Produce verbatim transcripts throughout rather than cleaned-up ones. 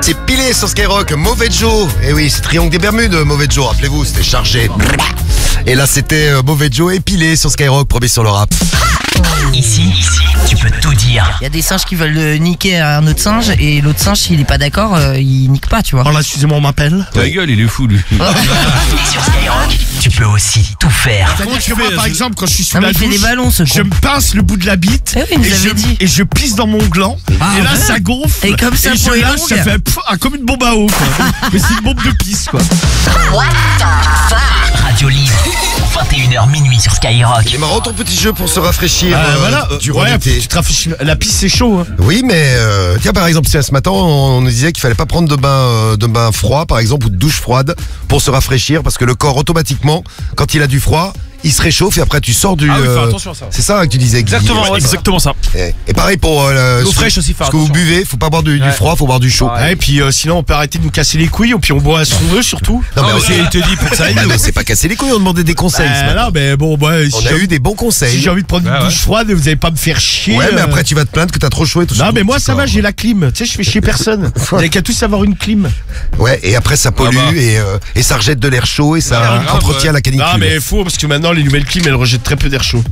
C'est pilé sur Skyrock, Mauvais Joe. Et oui, c'est Triangle des Bermudes, Mauvais Joe, rappelez-vous, c'était chargé. Et là, c'était euh, Mauvais Joe épilé sur Skyrock, premier sur le rap. Ici, ici, tu peux tout dire. Il y a des singes qui veulent euh, niquer un autre singe et l'autre singe, s'il est pas d'accord, euh, il nique pas, tu vois. Oh là, excusez-moi, on m'appelle. Ta gueule, il est fou lui. Sur Skyrock, tu peux aussi tout faire. Comment tu vois, par exemple, quand je suis sous Non, mais la il fait douche, des ballons, ce je con. me pince le bout de la bite Eh oui, il nous et, je, avait dit. et je pisse dans mon gland. Ah, et là, ouais. ça gonfle. Et comme ça, et pour je les lâche, longues. ça fait pff, ah, comme une bombe à eau, quoi. Mais c'est une bombe de pisse, quoi. Radio libre, vingt et une heures minuit sur Skyrock. Il est marrant ton petit jeu pour se rafraîchir Ah, euh, voilà. euh, durant Ouais, l'été. tu te rafraîchis. La pisse, c'est chaud. Hein. Oui, mais euh, tiens, par exemple, ce matin, on nous disait qu'il fallait pas prendre de bain, euh, de bain froid, par exemple, ou de douche froide pour se rafraîchir, parce que le corps, automatiquement, quand il a du froid, il se réchauffe et après tu sors du... Ah oui, euh, faire attention à ça. C'est ça que tu disais, Guy. Exactement, Ouais, ouais, exactement ça. Et, et pareil pour euh, L'eau ce- fraîche aussi, faire ce que vous attention. buvez, faut pas boire du, du Ouais. froid, faut boire du chaud. Ouais. Ouais, et puis euh, sinon, on peut arrêter de nous casser les couilles, et puis on boit à son œuf surtout. Non, mais Non, aussi, mais il te dit pour que ça aille bah, mieux. non, c'est pas casser les couilles, on demandait des conseils. ce Euh, matin. non, mais bon, ouais, si On a j'ai eu des bons conseils. si j'ai envie de prendre Ouais, une ouais. douche froide, vous allez pas me faire chier. Ouais, mais euh. après tu vas te plaindre que t'as trop chaud et tout ça. Non, mais moi ça va, j'ai la clim. Tu sais, je fais chier personne. Vous avez qu'à tous avoir une clim. Ouais, et après ça pollue Ah bah. et, euh, et ça rejette de l'air chaud et ça Ouais, grave, entretient ouais. la canicule. Non, mais faux, parce que maintenant les nouvelles clims elles rejettent très peu d'air chaud.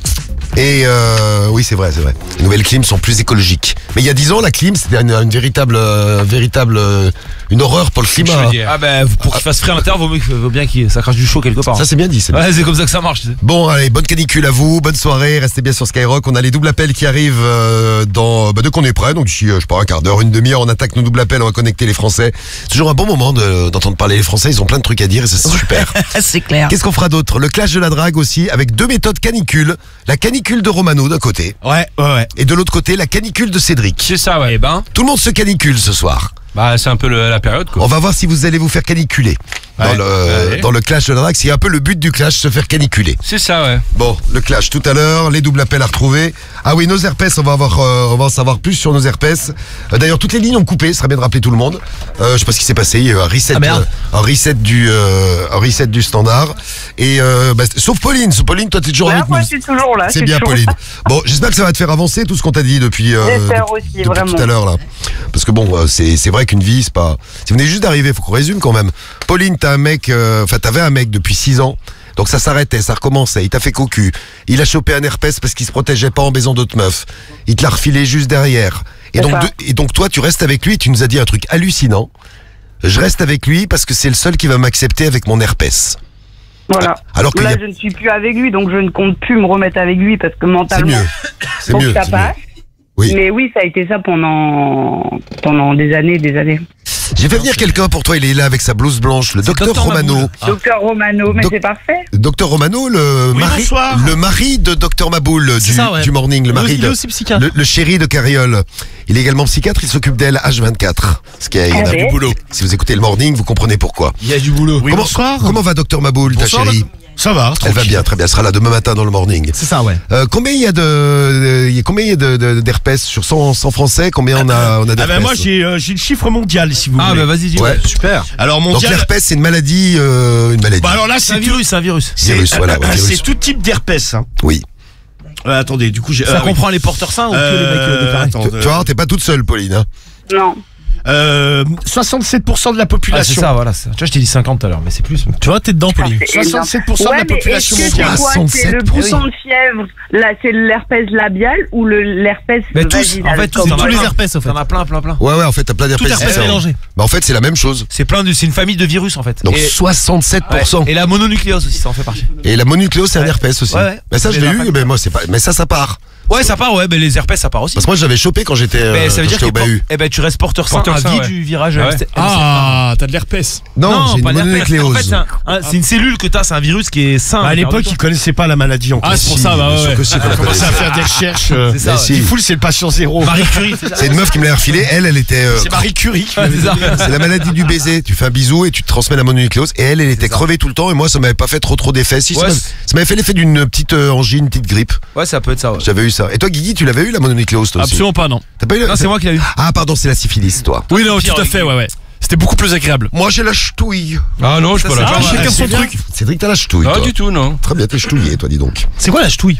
Et euh, oui, c'est vrai, c'est vrai. Les nouvelles clims sont plus écologiques. Mais il y a dix ans, la clim, c'était une, une véritable, euh, véritable, euh, une horreur pour le climat. Ah ben pour qu'il fasse frais à l'intérieur, vaut, mieux que- vaut bien qu'il ça crache du chaud quelque part. Ça, c'est bien dit. c'est bien. Ouais, c'est comme ça que ça marche. tu sais. Bon, allez, bonne canicule à vous, bonne soirée, restez bien sur Skyrock. On a les doubles appels qui arrivent euh, dans, bah, dès qu'on est prêt. Donc d'ici, euh, je sais pas, un quart d'heure, une demi-heure, on attaque nos doubles appels, on va connecter les Français. C'est toujours un bon moment de- d'entendre parler les Français. Ils ont plein de trucs à dire et ça, c'est super. C'est clair. Qu'est-ce qu'on fera d'autre? Le clash de la drague aussi, avec deux méthodes canicule. La canicule de Romano d'un côté, Ouais, ouais, ouais. et de l'autre côté, la canicule de Cédric. C'est ça, ouais. Eh ben, Tout le monde se canicule ce soir. bah c'est un peu le- la période quoi. On va voir si vous allez vous faire caniculer. Dans, Ouais. le, Ouais. dans le clash de la drague, c'est un peu le but du clash, se faire caniculer. C'est ça, ouais. Bon, le clash tout à l'heure, les doubles appels à retrouver. Ah oui, nos herpès, on va avoir, euh, on va en savoir plus sur nos herpès. Euh, D'ailleurs, toutes les lignes ont coupé, ce serait bien de rappeler tout le monde. Euh, je sais pas ce qui s'est passé, il y a eu un reset, Ah, merde. euh, un reset du, euh, un reset du standard. Et euh, bah, sauf Pauline, sauf Pauline, toi t'es toujours Ouais, avec moi nous. je suis toujours là. je C'est suis bien, toujours Pauline. là. Bon, j'espère que ça va te faire avancer tout ce qu'on t'a dit depuis, euh, J'espère depuis, aussi, depuis vraiment. tout à l'heure là. Parce que bon, euh, c'est c'est vrai qu'une vie, c'est pas. Si vous venez juste d'arriver, faut qu'on résume quand même. Pauline, t'as un mec, euh, enfin t'avais un mec depuis six ans. Donc ça s'arrêtait, ça recommençait, il t'a fait cocu. Il a chopé un herpès parce qu'il se protégeait pas en baisant d'autres meufs. Il te l'a refilé juste derrière. Et C'est donc, ça. de- et donc toi, tu restes avec lui, tu nous as dit un truc hallucinant. Je reste avec lui parce que c'est le seul qui va m'accepter avec mon herpès. Voilà. Alors qu'il y Là, a- je ne suis plus avec lui, donc je ne compte plus me remettre avec lui parce que C'est mentalement, mieux. C'est faut mieux. que ça c'est mieux. passe. Oui. Mais oui, ça a été ça pendant pendant des années, des années. J'ai fait venir quelqu'un pour toi, il est là avec sa blouse blanche, le docteur Docteur Romano. Maboul. Ah. Docteur Romano, mais Doc- c'est parfait. Docteur Romano, le, Oui, mari, bonsoir. le mari de Docteur Maboul du, ça, ouais. du morning, le Il est mari aussi- il est de, aussi psychiatre. le, le chéri de Carriole. Il est également psychiatre, il s'occupe d'elle H vingt-quatre. Ce qui est, il y en a Ah du ouais. boulot. Si vous écoutez le morning, vous comprenez pourquoi. Il y a du boulot. Oui, comment, bonsoir. comment va Docteur Maboul, ta Bonsoir, chérie? Ça va. Elle va tranquille. bien, très bien. Elle sera là demain matin dans le morning. C'est ça, ouais. Euh, combien il y a de, de- il y a combien il y a de, de- d'herpès sur cent, cent Français? Combien on a, on a Ah d'herpès? ben moi j'ai euh, j'ai le chiffre mondial si vous Ah voulez. bah vas-y, dis. Ouais. Super. Alors Donc mondial. l'herpès, c'est une maladie, euh, une maladie. Bah alors là C'est un c'est tout, virus, c'est un virus. c'est Virus, voilà, ouais, virus. c'est tout type d'herpès. Hein. Oui. Euh, attendez, du coup j'ai. Ça ah, oui. comprend les porteurs sains ou que les Euh, mecs euh, déclarés attends, Tu vois, t'es pas toute seule, Pauline. Hein. Non. euh, soixante-sept pour cent de la Ah, c'est population. ça, voilà. ça. Tu vois, je t'ai dit cinquante tout à l'heure, mais c'est plus. Tu vois, t'es dedans, Pauline. C'est énorme. soixante-sept pour cent Ouais, de la mais population est-ce que mondiale. c'est quoi? C'est le soixante-sept, bouton de fièvre, là, c'est l'herpès labial ou le l'herpès Mais tous, vaginal en fait, tous, comme- t'en as tous les plein. herpès, au fait. T'en as plein, plein, plein. Ouais, ouais, en fait, t'as plein Tout d'herpès. herpès différents. mélangé. Bah, en fait, c'est la même chose. C'est plein de, c'est une famille de virus en fait. Donc et, soixante-sept pour cent. ouais, et la mononucléose aussi, ça en fait partie. Et la monucléose, c'est un Ouais. herpès aussi. Ouais, ouais. Mais ça, je C'est l'ai la eu, fac- mais moi, c'est pas. Mais ça, ça part. Ouais, ça part, ouais, mais les herpès, ça part aussi. Parce que moi, j'avais chopé quand j'étais. Mais euh, ça veut quand dire j'étais que au bahut. eh ben, tu restes porteur sain Porteur à sain, vie ouais. du virage. Ah ouais. M C- Ah, t'as de l'herpès. Non, j'ai pas une l'herpès. En mononucléose. fait, c'est un- un- c'est une cellule que t'as, c'est un virus qui est sain. Bah, à l'intérieur de l'époque toi. ils connaissaient pas la maladie encore. Ah, c'est pour Si, ça, bah bien sûr ouais. que si, qu'on la On commençait à connaissait. faire des recherches. euh, C'est ça, Mais ouais. si. Ce qui est fou, c'est le patient zéro. Marie Curie, c'est ça. C'est une meuf qui me l'a refilé. Elle, elle était. euh, C'est Marie Curie. Ouais, c'est ça. C'est la maladie du baiser. Tu fais un bisou et tu te transmets la mononucléose. Et elle, elle était ça. crevée tout le temps. Et moi, ça m'avait pas fait trop trop d'effet. Si, ça Ouais, m'avait- c'est- ça m'avait fait l'effet d'une petite euh, angine, une petite grippe. Ouais, ça peut être ça, ouais. J'avais eu ça. Et toi, Guigui, tu l'avais eu la mononucléose, toi aussi? Absolument pas, non. T'as pas eu la- Non, c'est moi qui l'ai eu. Ah, pardon, c'est la syphilis, toi. Oui, non, pire, tout à fait, ouais, ouais. C'était beaucoup plus agréable. Moi, j'ai la ch'touille. Ah non, je Ah, chacun son truc. Cédric, t'as la ch'touille. Pas toi. du tout, non. Très bien, t'es ch'touillé, toi, dis donc. C'est quoi la ch'touille?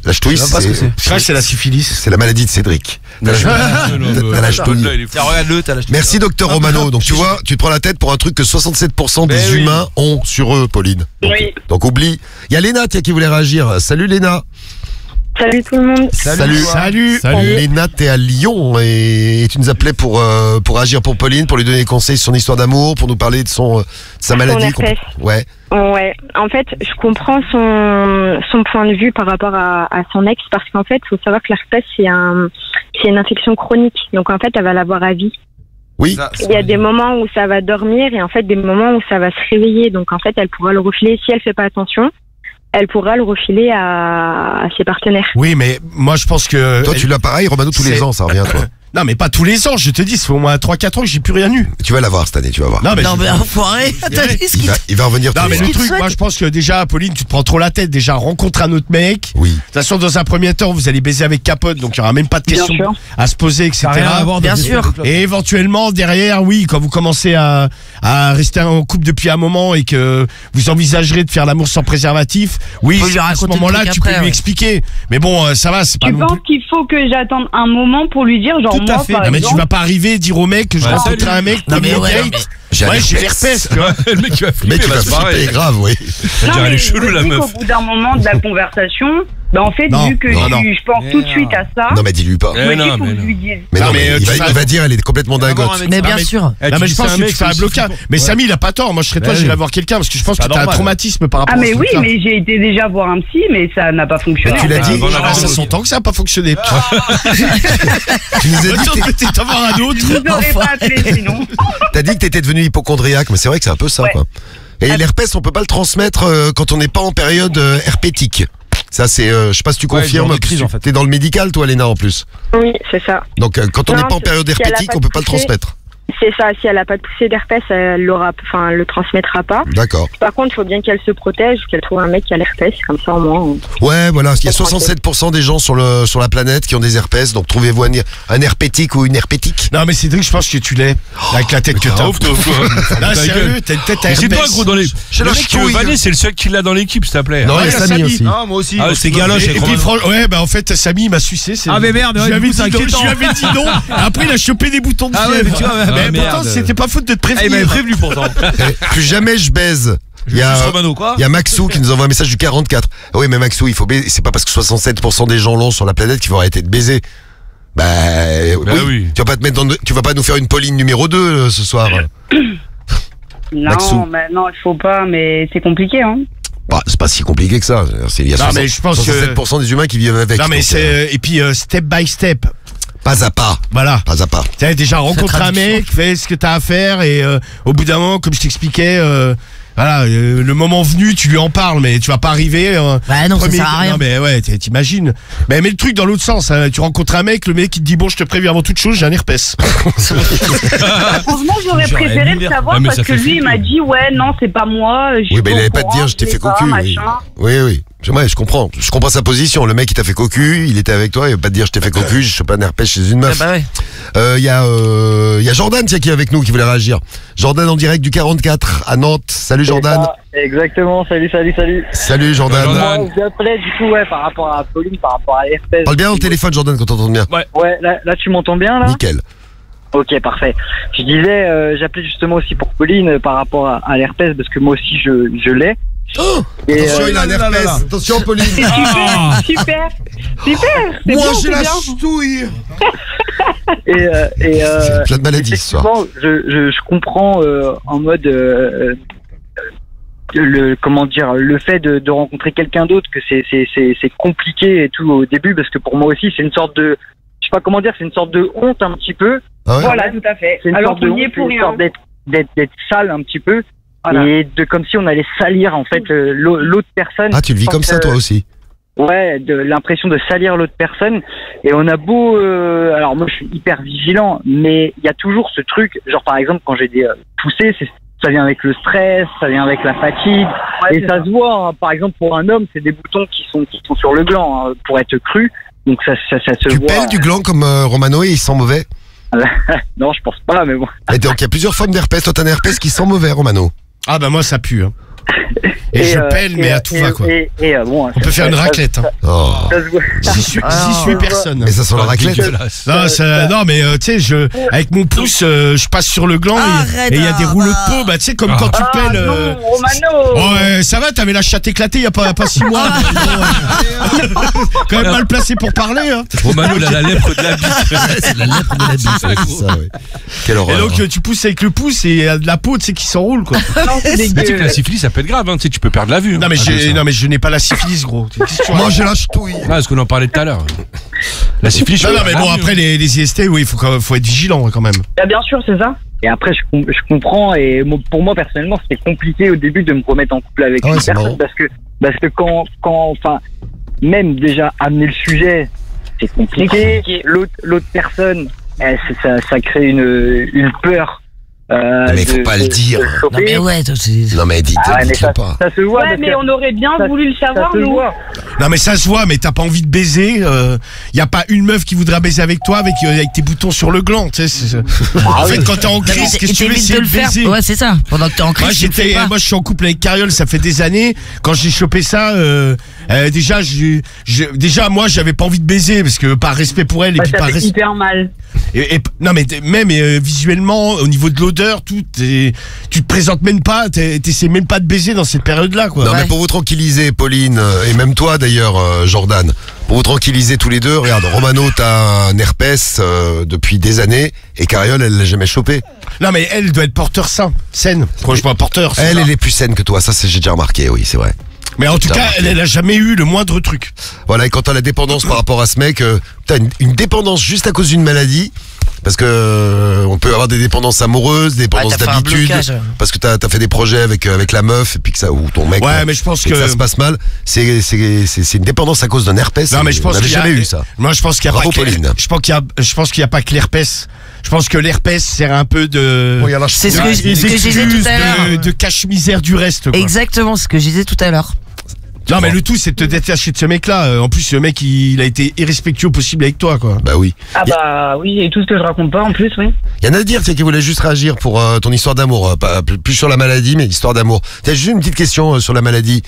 La ch'touille, Je sais pas ce que c'est Je crois que c'est la syphilis. c'est la maladie de Cédric. T'as la- t'as la ch'touille. Tiens, regarde-le, t'as la Merci docteur Romano. Donc tu vois, tu te prends la tête pour un truc que soixante-sept pour cent des Ben oui. humains ont sur eux, Pauline. Donc, Oui. donc oublie. Il y a Léna tiens, qui voulait réagir. Salut Léna. Salut tout le monde. Salut. Salut. Salut. Léna, t'es à Lyon et, et tu nous appelais pour euh, pour réagir pour Pauline, pour lui donner des conseils sur son histoire d'amour, pour nous parler de son euh, de sa Son maladie. qu'on- herpès. Ouais. Ouais, en fait, je comprends son, son point de vue par rapport à, à son ex parce qu'en fait, il faut savoir que l'herpès, c'est un, c'est une infection chronique. Donc en fait, elle va l'avoir à vie. Oui. Il y a des moments où ça va dormir et en fait des moments où ça va se réveiller. Donc en fait, elle pourra le refiler si elle fait pas attention. Elle pourra le refiler à, à ses partenaires. Oui, mais moi je pense que. Toi tu l'as pareil, Romano, tous les c'est- ans, ça revient toi. Non, mais pas tous les ans, je te dis, ça fait au moins trois quatre ans que j'ai plus rien eu. Tu vas l'avoir cette année, tu vas voir. Non, mais. Non, je- mais enfoiré. T'as dit ce Il qu'il va, il va revenir Non, tous mais les le ans. qu'il truc, souhaite. moi je pense que déjà, Pauline, tu te prends trop la tête. Déjà, rencontre un autre mec. Oui. De toute façon, dans un premier temps, vous allez baiser avec capote, donc il n'y aura même pas de questions sûr. à se poser, et cetera. Ça n'a rien à voir de- Bien sûr. Et éventuellement, derrière, oui, quand vous commencez à, à rester en couple depuis un moment et que vous envisagerez de faire l'amour sans préservatif, oui, Faut lui à ce raconter le moment-là, truc tu peux après, lui ouais. expliquer. Mais bon, euh, ça va, c'est pas Tu non penses plus... qu'il faut que j'attende un moment pour lui dire, genre Tout à moi, fait. par Non, mais tu exemple, vas pas arriver et dire au mec que je Ouais, rencontrerai salut. un mec, Non, mais premier ouais, date. non, mais- J'ai Ouais, un j'ai herpès. l'herpès, tu vois. Le mec qui va Le flipper, mec il va va se barrer. flipper grave, oui. On non, dirait mais les je chelous, me la dis meuf. qu'au bout d'un moment de la conversation, bah en fait, Non, vu que non, je, non. je pense tout de suite à ça, Non mais dis-lui pas. Eh moi, non, il faut mais que je non. lui dise. Mais Non, non, mais, mais euh, il tu va, vas- il va dire, elle est complètement dingote. Mais bien sûr. Eh, Non, tu mais dis je c'est pense un que mec, tu fais un c'est- blocage. c'est- Mais Ouais. Samy, il a pas tort. Moi, je serais toi, Ouais. j'irais voir quelqu'un parce que je pense C'est que pas t'as un normal. traumatisme par rapport Ah à mais ce oui, truc-là. mais j'ai été déjà voir un psy, mais ça n'a pas fonctionné. Tu l'as en fait. dit. voilà, Ah, ça voilà. sent que ça n'a pas fonctionné. Tu nous as dit que Attends, t'es- peut-être avoir un autre. Je n'aurais pas appelé sinon. t'as dit que t'étais devenu hypochondriaque, mais c'est vrai que c'est un peu ça, Ouais. quoi. Et l'herpès, on peut pas le transmettre euh, quand on n'est pas en période euh, herpétique. Ça, c'est, euh, je sais pas si tu Ouais, confirmes. genre de crise, tu- en fait. T'es dans le médical, toi, Léna, en plus. Oui, c'est ça. Donc, euh, quand on Non, n'est pas en c'est- période si elle a herpétique, pas on peut pas le touché. transmettre. C'est ça. Si elle a pas de poussée d'herpès, elle l'aura, enfin, elle le transmettra pas. D'accord. Par contre, il faut bien qu'elle se protège, qu'elle trouve un mec qui a l'herpès, comme ça au moins. on- Ouais, voilà. Il y a Tranquille. soixante-sept pour cent des gens sur le sur la planète qui ont des herpès. Donc, trouvez-vous un, un herpétique ou une herpétique. Non, mais Cédric, je pense que tu l'es. Avec la tête que mais t'as. t'as Ouf, toi, quoi. Non, Ta sérieux, gueule. t'as une tête à Mais c'est toi, herpès. gros, dans les. J'ai Le la mec qui veut ch'touille. vanner, c'est le seul qui l'a dans l'équipe, s'il te plaît. Non, Ah, il y a Samy aussi. Ah, moi aussi. Ah, c'est galoche, Et, et avec puis, Romain. franchement, ouais, bah en fait, Samy il m'a sucé. c'est- Ah, mais merde, je ouais, lui avais du coup, dit c'est non, je inquiétant. lui avais dit non. Après, il a chopé des boutons de Ah ouais, fièvre. mais tu vois, ouais, Mais bah, pourtant, merde. c'était pas faute de te Ah, il m'avait prévenir. prévenu pourtant. Eh, plus jamais je baise. Il y a, Juste Romano, quoi. il y a Maxou qui nous envoie un message du quarante-quatre. Ah oui, mais Maxou, il faut baiser. C'est pas parce que soixante-sept pour cent des gens l'ont sur la planète qu'il faut arrêter de baiser. Bah, Bah oui. oui. Tu vas pas te mettre dans, tu vas pas nous faire une Pauline numéro deux euh, ce soir. Maxou. Non, mais non, il faut pas, mais c'est compliqué, hein. Bah, c'est pas si compliqué que ça. C'est- Il y a Non, soixante- mais je pense que- soixante-sept pour cent des humains qui vivent avec. Non, mais donc, euh, c'est. Et puis, euh, step by step. pas à pas. Voilà. Pas à pas. Tu as déjà rencontré un traduction. mec, fais ce que t'as à faire et euh, au bout d'un moment, comme je t'expliquais, euh, voilà, euh, le moment venu, tu lui en parles, mais tu vas pas arriver. euh, Bah non, ça premier- sert à rien. Non mais ouais, t- t'imagines. Mais mets le truc dans l'autre sens. Hein. Tu rencontres un mec, le mec il te dit bon, je te préviens avant toute chose, j'ai un herpès. Franchement, j'aurais J'aurais préféré aimé le bien. savoir Ah, mais parce ça que fait lui, il flipper. m'a dit ouais, non, c'est pas moi. je suis Oui, mais il au avait pas te courant, dire, je t'ai je fait sais pas, cocu. Oui. machin. oui, oui. Je- Ouais, je comprends. Je comprends sa position. Le mec, il t'a fait cocu, il était avec toi, il va pas te dire, je t'ai fait cocu, je chopé un herpès chez une Ah meuf. bah ouais. Euh, Il y a, euh, il y a Jordan, tiens, qui est avec nous, qui voulait réagir. Jordan en direct du quarante-quatre à Nantes. Salut Jordan. Ah, exactement, salut, salut, salut. Salut Jordan. Jordan. Moi, j'appelais du coup, ouais, par rapport à Pauline, par rapport à l'herpès. Parle bien au téléphone, Jordan, quand t'entends bien. Ouais, là, là tu m'entends bien, là? Nickel. Ok, parfait. Je disais, euh, j'appelais justement aussi pour Pauline euh, par rapport à, à l'herpès, parce que moi aussi, je, je l'ai. Oh, Et, attention, euh, il a un là, là, là, herpès. là. Attention, Pauline. Ah. Super, super. C'est Moi, bien, j'ai c'est la bien. ch'touille. et, euh, et euh, Plein de maladies ce soir. effectivement, je, je, je comprends euh, en mode euh, euh, le comment dire le fait de, de rencontrer quelqu'un d'autre, que c'est c'est c'est c'est compliqué et tout au début, parce que pour moi aussi c'est une sorte de, je sais pas comment dire, c'est une sorte de honte un petit peu. Ah ouais Voilà, tout à fait. C'est une Alors sorte de qu'on y est honte, pour c'est une rien. sorte d'être d'être d'être sale un petit peu. Voilà. Et de comme si on allait salir en fait euh, l'au- l'autre personne. Ah, tu le vis Sans comme ça, que- toi aussi. Ouais, de l'impression de salir l'autre personne. Et on a beau, euh, alors moi je suis hyper vigilant, mais il y a toujours ce truc, genre par exemple quand j'ai des euh, poussées, c'est ça vient avec le stress, ça vient avec la fatigue, Ouais, et c'est ça, ça. se voit. Hein. Par exemple pour un homme, c'est des boutons qui sont qui sont sur le gland hein, pour être cru, donc ça ça, ça se Tu voit. pelles du gland comme euh, Romano et il sent mauvais. Non, je pense pas, mais bon. Et donc, il y a plusieurs formes d'herpès. Toi, t'as un herpès qui sent mauvais, Romano. Ah bah moi ça pue. Hein. Et, je euh, pèle, mais et, à tout et, va, quoi. Et, et, euh, bon, On peut faire une raclette. Hein. Oh. Ça se voit. J'y suis, Ah, j'y suis non. personne. Mais ça sent la raclette. Non, ça- non, mais euh, tu sais, je, avec mon pouce, euh, je passe sur le gland Arrête, et il y a des ah, rouleaux bah. de peau. Bah, tu sais, comme quand tu Ah pèles. euh, non, Romano. Ouais, ça va, t'avais la chatte éclatée il y a pas, pas six mois. mais bon, euh, quand même mal placé pour parler. Hein. Romano, il a la lèpre de la bite. C'est la lèpre de la bite, ouais, c'est ça, ouais. Quelle Et horreur. donc, euh, tu pousses avec le pouce et il y a de la peau, tu sais, qui s'enroule, quoi. Non, c'est Mais tu sais que dégueu. la syphilis, ça peut être grave, hein. Tu sais, tu peux perdre la vue. hein. Non, mais, Ah, j'ai, ça. non, mais je n'ai pas la syphilis, gros. Qu'est-ce que tu Moi, racontes? j'ai la ch'touille. Ah, parce qu'on en parlait tout à l'heure. La syphilis, je Non, peux non, mais perdre bon, la vue, après, les, les I S T, oui, il faut, quand- faut être vigilant, quand même. Bah, bien sûr, c'est ça. Et après, je, com- je comprends. Et mo- pour moi, personnellement, c'était compliqué au début de me remettre en couple avec Ah ouais, une c'est personne marrant. parce que, parce que quand, quand, enfin, même déjà amener le sujet, c'est compliqué. L'autre, l'autre personne, eh, c'est- ça, ça crée une, une peur. Euh, Mais faut de- pas le de- dire. de Non, choper. mais ouais, toi, c'est. Non, mais dites, Ah ouais, mais dites-le ça, pas. ça se voit. Ouais, parce mais que on aurait bien ça- voulu le ça savoir, se nous. voit. Non, mais ça se voit, mais t'as pas envie de baiser. Il euh, y a pas une meuf qui voudra baiser avec toi avec, euh, avec tes boutons sur le gland. Tu sais, c'est- en fait, quand t'es en Non, mais crise, t'é- qu'est-ce que tu veux t'évites essayer de de le faire. baiser? Ouais, c'est ça. Pendant que t'es en crise, Moi, tu le fais j'étais, pas. moi, je suis en couple avec Cariole, ça fait des années. Quand j'ai chopé ça, euh, euh, déjà, j'ai, j'ai- déjà, moi, j'avais pas envie de baiser parce que par respect pour elle et Ouais, puis ça par fait respect. hyper mal. Et, et- non, mais t'es- même euh, visuellement, au niveau de l'odeur, tout, t'es- tu te présentes même pas, t'es- t'essaies même pas de baiser dans cette période-là, quoi. Non, Ouais. mais pour vous tranquilliser, Pauline, euh, et même toi d'ailleurs, euh, Jordan, pour vous tranquilliser tous les deux, regarde, Romano, t'as un herpès euh, depuis des années, et Cariole, elle l'a jamais chopé. Non, mais elle doit être porteur sain, saine. Quand je vois porteur, c'est Elle, ça. elle est plus saine que toi, ça, c'est- j'ai déjà remarqué, oui, c'est vrai. Mais en tout T'as cas, remarqué. elle, elle a jamais eu le moindre truc. Voilà, et quand t'as la dépendance par rapport à ce mec, euh, t'as une, une dépendance juste à cause d'une maladie, parce que euh, on peut avoir des dépendances amoureuses, des Ah, dépendances t'as fait un d'habitude, blocage. parce que t'as as fait des projets avec euh, avec la meuf, et puis que ça, ou ton mec, Ouais, euh, mais je pense et que que. ça se passe mal, c'est c'est c'est c'est une dépendance à cause d'un herpès. Non, mais je et pense on n'avait qu'il y a- jamais eu ça. Moi, je pense qu'il y a Bravo, pas que, Pauline. je pense qu'il y a, je pense qu'il y a pas que l'herpès. Je pense que l'herpès sert un peu de. Oh, il y a la C'est ce ch'touille. que, je- des ce que je disais tout excuses à l'heure. de, de cache-misère du reste, quoi. Exactement, ce que je disais tout à l'heure. Non, mais le tout, c'est de te détacher de ce mec-là. Euh, En plus, ce mec, il, il a été irrespectueux au possible avec toi, quoi. Bah oui. Ah bah oui, et tout ce que je raconte pas en plus, oui. Il y en a à dire, tu sais, qui voulait juste réagir pour euh, ton histoire d'amour, euh, pas plus sur la maladie, mais histoire d'amour. T'as juste une petite question euh, sur la maladie.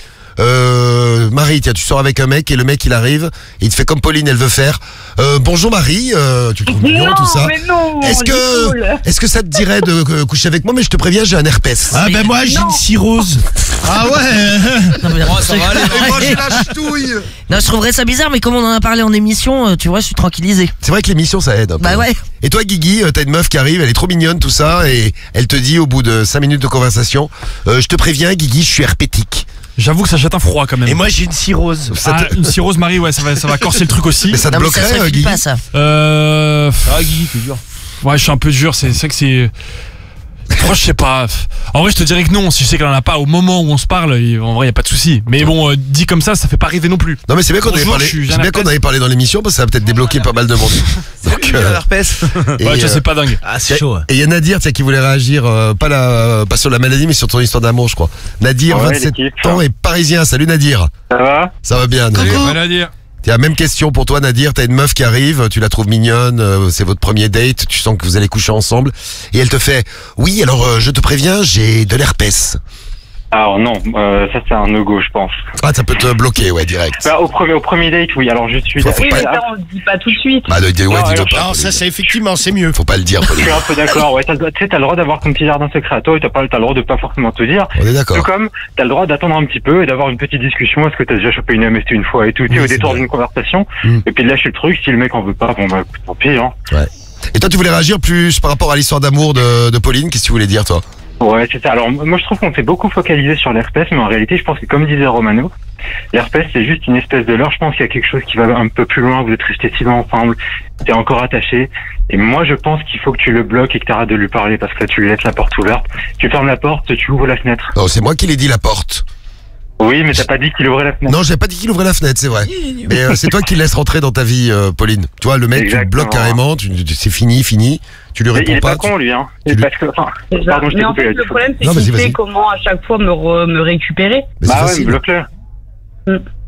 Euh, Marie, tiens, tu sors avec un mec et le mec il arrive, il te fait comme Pauline, elle veut faire. Euh, bonjour Marie, euh, tu le trouves mignon non, tout ça. mais non, Est-ce il est que, cool. est-ce que ça te dirait de euh, coucher avec moi? Mais je te préviens, j'ai un herpès. Ah, ben moi, j'ai Non. une cirrhose. Ah ouais. Non, mais- ça va aller. Et moi j'ai la ch'touille. Non, je trouverais ça bizarre, mais comme on en a parlé en émission, euh, tu vois, je suis tranquillisé. C'est vrai que l'émission ça aide un peu. Bah ouais. Et toi Guigui, euh, t'as une meuf qui arrive, elle est trop mignonne tout ça, et elle te dit au bout de cinq minutes de conversation, euh, je te préviens Guigui, je suis herpétique. J'avoue que ça jette un froid quand même. Et moi, j'ai une cirrhose. Ça Ah, te- une cirrhose Marie, ouais, ça va, ça va corser le truc aussi. Mais ça te Non, mais ça bloquerait, se euh, file Guigui pas, ça. Euh, Ah, Guigui, c'est dur. ouais, je suis un peu dur. C'est c'est vrai que c'est. Moi, je sais pas. En vrai, je te dirais que non. Si je sais qu'elle en a pas au moment où on se parle, il- en vrai, y a pas de souci. Mais bon, euh, dit comme ça, ça fait pas rêver non plus. Non mais c'est bien qu'on avait Bonjour, parlé, je suis c'est Jeanne bien qu'on Herpès. avait parlé dans l'émission parce que ça va peut-être débloquer pas mal de monde. Donc, euh, l'herpès. et, Ouais, je euh, sais pas dingue. Ah, c'est chaud. et il y a Nadir tiens, qui voulait réagir, euh, pas, la, pas sur la maladie mais sur ton histoire d'amour je crois. Nadir, Ouais, vingt-sept l'équipe. ans et parisien, salut Nadir. Ça va? Ça va bien Nadir. Coucou. Rien à dire. Tiens, même question pour toi Nadir, t'as une meuf qui arrive, tu la trouves mignonne, euh, c'est votre premier date, tu sens que vous allez coucher ensemble et elle te fait oui alors euh, je te préviens j'ai de l'herpès. Alors non, euh, ça c'est un no-go, je pense. Ah ça peut te bloquer ouais direct. Bah, au premier, au premier date, oui. Alors je suis. Faut- faut Oui, pas- mais ça, on le dit pas tout de suite. Bah de, de- ouais Non, dis-le alors, pas. Non, Pauline. ça, c'est effectivement, c'est mieux. Faut pas le dire Je Pauline. suis un peu d'accord. Ouais, t'as le droit, tu sais, t'as le droit d'avoir ton petit jardin secret à toi. Et t'as pas, t'as le droit de pas forcément te dire. On est Tout d'accord. comme t'as le droit d'attendre un petit peu et d'avoir une petite discussion. Est-ce que t'as déjà chopé une M S T une fois et tout, tu sais, Oui, au c'est détour vrai. d'une conversation. Mm. Et puis de lâcher le truc. Si le mec en veut pas, bon bah écoute, tant pis. Hein. Et toi tu voulais réagir plus par rapport à l'histoire d'amour de, de Pauline, qu'est-ce que tu voulais dire toi? Ouais, c'est ça. Alors moi je trouve qu'on s'est beaucoup focalisé sur l'herpès, mais en réalité, je pense que comme disait Romano, l'herpès c'est juste une espèce de leurre. Je pense qu'il y a quelque chose qui va un peu plus loin. Vous êtes restés six ans ensemble, t'es encore attaché. Et moi je pense qu'il faut que tu le bloques et que t'arrêtes de lui parler parce que tu lui laisses la porte ouverte. Tu fermes la porte, tu ouvres la fenêtre. Non c'est moi qui l'ai dit la porte. Oui, mais t'as pas dit qu'il ouvrait la fenêtre. Non, j'avais pas dit qu'il ouvrait la fenêtre, c'est vrai. Mais euh, c'est toi qui le laisses rentrer dans ta vie, euh, Pauline. Tu vois, le mec, tu le Exactement. bloques carrément, tu, tu- c'est fini, fini. Tu lui Mais il réponds est pas, pas. con lui, hein. tu C'est lui- parce que, enfin, C'est ça. pardon, je t'ai Mais en coupé fait, là-dessus. le problème, c'est Non, qu'il vas-y, sait vas-y. comment à chaque fois me, re- me récupérer. Mais c'est Bah ouais, facile. bloque-le. Mm.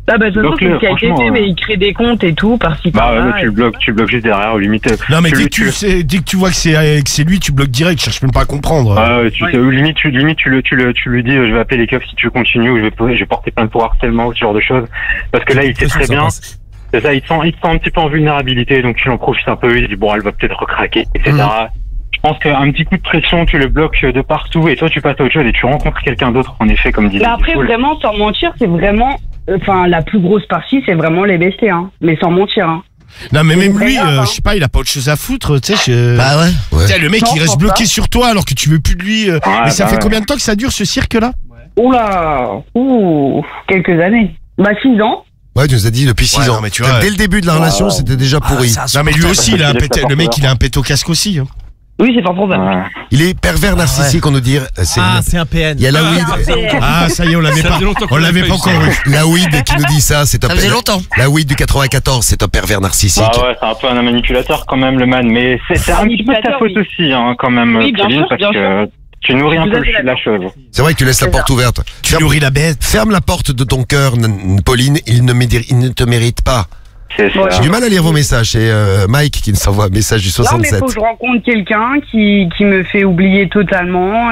Ah bah de toute façon, c'est Bloque-le, ce qui a été franchement, fait, euh. mais il crée des comptes et tout, par-ci Bah par-là. ouais, mais tu le bloques, tu le bloques juste derrière, au limite. Non, mais tu dès le- que, tu, tu- sais- dès que tu vois que c'est euh, que c'est lui, tu bloques direct. Je cherche même pas à comprendre. Ah, ouais, tu Ouais. sais, ou limite, tu, limite, tu le, tu le, tu lui dis, euh, je vais appeler les keufs si tu continues, ou je vais, je vais porter plainte pour harcèlement, ou ce genre de choses. Parce que là, il sait très bien, c'est ça, il te sent, il te sent un petit peu en vulnérabilité, donc il en profite un peu, il dit, bon, elle va peut-être recraquer, et cetera. Je pense qu'un petit coup de pression, tu le bloques de partout, et toi, tu passes à autre chose, et tu rencontres quelqu'un d'autre, en effet, comme dit. Mais après, vraiment, sans mentir, c'est vraiment. Enfin, la plus grosse partie, c'est vraiment les B S T, hein. Mais sans mentir, hein. Non, mais même très lui, grave, euh, hein. je sais pas, il a pas autre chose à foutre, tu sais. je- Bah ouais. Ouais. Tiens, le mec, Non, il je reste pense bloqué pas. sur toi alors que tu veux plus de lui. euh. Ouais, mais ça bah fait ouais. combien de temps que ça dure ce cirque-là? Oula, ouh, quelques années. Bah, six ans. Ouais, tu nous as dit depuis six Ouais, ans. non, mais tu vois, Dès le début de la relation, c'était déjà pourri. Ah, ça, Non, mais lui aussi, il a un Il est pét- pas le mec, fort. il a un pète au casque aussi. hein. Oui, c'est pas probable. Ouais. Il est pervers narcissique, on nous dit. C'est Ah, une- c'est un P N. Il y a la Ah, weed, c'est- Ah, ça y est, on l'avait Ça pas. faisait longtemps On qu'on l'avait l'avait pas pas eu, encore eu. la weed qui nous dit ça, c'est un Ça faisait per- longtemps. La weed du quatre-vingt-quatorze, c'est un pervers narcissique. Bah ouais, c'est un peu un manipulateur quand même, le man, mais c'est c'est un petit peu de ta Manipulateur, faute oui. aussi, hein, quand même, Oui, bien Pauline, sûr, parce bien que tu nourris un Tout peu à fait le- la chose. C'est vrai que tu laisses la C'est porte ouverte. Tu Ferme, nourris la bête. ferme la porte de ton cœur, N- Pauline, il ne, médir- il ne te mérite pas. C'est ça. Ouais. J'ai du mal à lire vos messages. C'est euh, Mike qui nous envoie un message du Non, mais soixante-sept. faut que je rencontre quelqu'un qui, qui me fait oublier totalement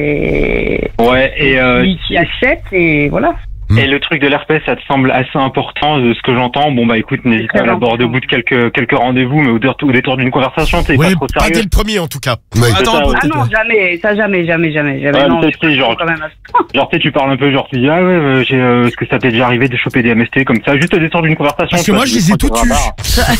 et Ouais, et, euh, qui, qui accepte et voilà. et le truc de l'herpès, ça te semble assez important de ce que j'entends. Bon, bah écoute, n'hésite pas à très l'aborder au bout de quelques, quelques rendez-vous, mais au détour, au détour d'une conversation, t'es Ouais, pas trop pas sérieux. dès le premier en tout cas. Ouais. C'est ça, ouais. Ah non, jamais, ça jamais, jamais, jamais, jamais. Ouais, non, mais mais peut-être si, genre- quand même. Genre, tu sais, tu parles un peu, genre, tu dis, ah ouais, euh, j'ai, euh, est-ce que ça t'est déjà arrivé de choper des M S T comme ça, juste au détour d'une conversation? Parce que toi, moi, tu je les ai prends tous tes eus. barres.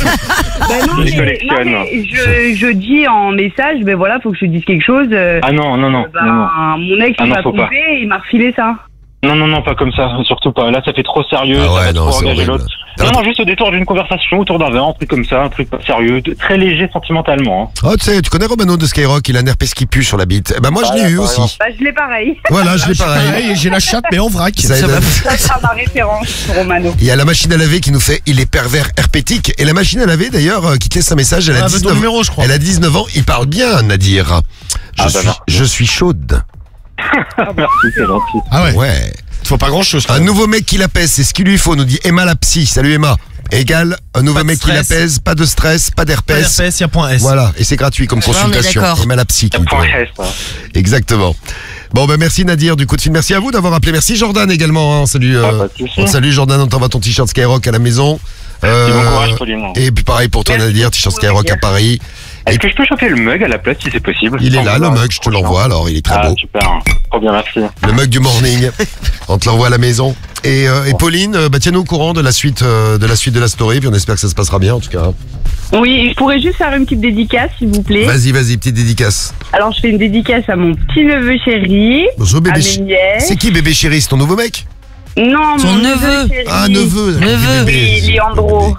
Ben non, Je les mais, collectionne. non, mais je, je dis en message, ben voilà, faut que je dise quelque chose. euh, Ah non, non, non, ben, non, non. mon ex Ah il non, m'a faut pas. trompé et il m'a refilé ça. Non, non, non, pas comme ça, surtout pas. Là, ça fait trop sérieux, Ah ça ouais, va non, trop c'est engager horrible. l'autre. Non, non, juste au détour d'une conversation, autour d'un verre, un truc comme ça, un truc pas sérieux, de- très léger sentimentalement. Hein. Oh, tu sais, tu connais Romano de Skyrock, il a un herpès qui pue sur la bite. Eh ben moi, je l'ai Ouais, eu par aussi. Bah, je l'ai pareil. Voilà, je l'ai Pareil, pareil. et j'ai la chatte, mais en vrac. Ça aide. Ça sera ma référence, Romano. Il y a la machine à laver qui nous fait il est pervers herpétique. Et la machine à laver, d'ailleurs, euh, qui te laisse un message, elle a Ah, ton dix-neuf numéro, je crois. Elle a dix-neuf ans, il parle bien, Nadir. Je, Ah, bah, suis, merci. je suis chaude. Merci, c'est gentil. Ah ouais. Ouais. Faut pas grand chose. Un nouveau mec qui l'apaise, c'est ce qu'il lui faut, nous dit Emma la psy. Salut Emma. Égal, un nouveau Pas de mec qui stress. l'apaise, pas de stress, pas Pas d'herpès. d'R P S, y a point S. Voilà, et c'est gratuit comme Ouais, on est consultation. d'accord. Emma la psy. qui nous Point trouve. S, quoi. Exactement. Bon, ben merci Nadir du coup de fil. Merci à vous d'avoir appelé. Merci Jordan également. Hein. Salut, Ah, euh, pas de souci. on te salue Jordan, on t'envoie ton t-shirt Skyrock à la maison. Euh, Et bon courage, Pauline. et puis pareil pour toi Merci Nadir, t-shirt beaucoup, Skyrock à Nadir. Paris. Est-ce que je peux choper le mug à la place si c'est possible? Il est Oh, là, le voilà. mug, je te l'envoie alors, il est très Ah, beau. super. Trop bien, merci. Le mug du morning. On te l'envoie à la maison. Et, euh, et Pauline, euh, bah, tiens-nous au courant de la suite euh, de la suite de la story, puis on espère que ça se passera bien en tout cas. Oui, je pourrais juste faire une petite dédicace, s'il vous plaît. Vas-y, vas-y, petite dédicace. Alors, je fais une dédicace à mon petit neveu chéri, Bonjour à bébé. mes chi- nièces. C'est qui bébé chéri, c'est ton nouveau mec? Non, Son mon neveu. chéri. Ah, neveu. d'accord, Neveu. bébé. Oui, Leandro.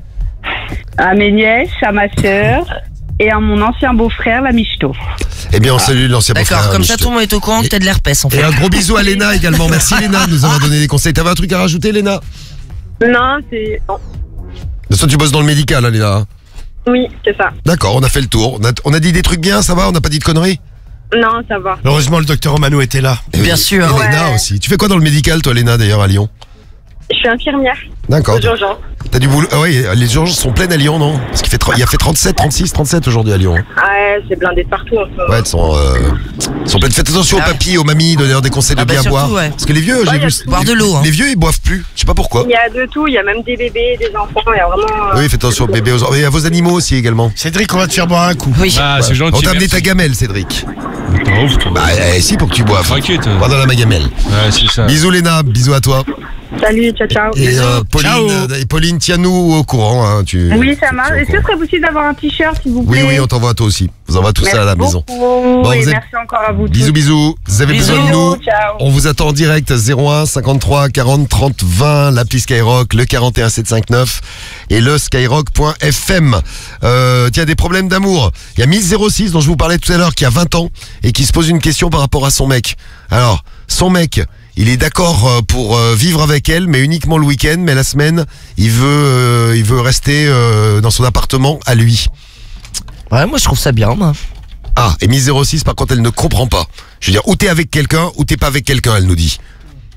À mes nièces, à ma sœur et à mon ancien beau-frère, la Michto. Eh bien, on salue l'ancien beau-frère. D'accord, comme ça Michel. tout le monde est au courant que t'as de l'herpès en Et fait. un gros bisou à Léna également. Merci Léna de nous avoir donné des conseils. T'avais un truc à rajouter, Léna? Non, c'est. non. De toute façon, tu bosses dans le médical, hein, Léna. hein. Oui, c'est ça. D'accord, on a fait le tour. On a, on a dit des trucs bien, ça va? On n'a pas dit de conneries? Non, ça va. Heureusement, le docteur Romano était là. Et Bien oui. sûr. Et Léna Ouais. aussi. Tu fais quoi dans le médical, toi, Léna, d'ailleurs, à Lyon? Je suis infirmière D'accord. aux urgences. T'as du boulot. Ah oui, les urgences sont pleines à Lyon, non? Parce qu'il fait, tr- il a fait trente-sept, trente-six, trente-sept aujourd'hui à Lyon. Ouais, c'est blindé de partout. En ce moment. Ouais, elles sont, euh, elles sont pleines. Faites attention aux Ah ouais. papis, aux mamies, donnez-leur des conseils de Ah bah bien surtout, boire. ouais. Parce que les vieux, j'ai Ouais, vu. y a- Boire les- de l'eau, hein. Les vieux, ils boivent plus. Je sais pas pourquoi. Il y a de tout, il y a même des bébés, des enfants, il y a vraiment. euh, Oui, faites attention aux bébés, aux... et à vos animaux aussi également. Cédric, on va te faire boire un coup. Oui. Ah, c'est gentil. On t'a amené merci. ta gamelle, Cédric. Pas ouf, toi. Bah, eh, si, pour que tu boives. T'inquiète. Pas dans la magamelle. Ouais, c'est ça. Bisous, Léna. Bisous à toi. Salut, ciao, ciao. Et euh, Pauline, Ciao. euh, et Pauline, tiens-nous au courant. Hein, tu, Oui, ça tu- marche. tu es au Est-ce que ce courant. serait possible d'avoir un t-shirt, s'il vous Oui, plaît? oui, on t'envoie à toi aussi. On vous envoie tout ça à la maison. Bon, Bon, et vous êtes- merci encore à vous. Bisous, tous. bisous. Vous avez Bisous. besoin de nous. Ciao. On vous attend en direct zéro un cinquante-trois quarante trente vingt, l'appli Skyrock, le quarante et un sept cent cinquante-neuf et le skyrock point f m. Euh, tiens, des problèmes d'amour. Il y a Miss zéro six dont je vous parlais tout à l'heure qui a vingt ans et qui se pose une question par rapport à son mec. Alors, son mec, il est d'accord euh, pour euh, vivre avec elle, mais uniquement le week-end, mais la semaine, il veut, euh, il veut rester euh, dans son appartement à lui. Ouais, moi je trouve ça bien, moi. Ah, et Miss zéro six, par contre, elle ne comprend pas. Je veux dire, ou t'es avec quelqu'un, ou t'es pas avec quelqu'un, elle nous dit.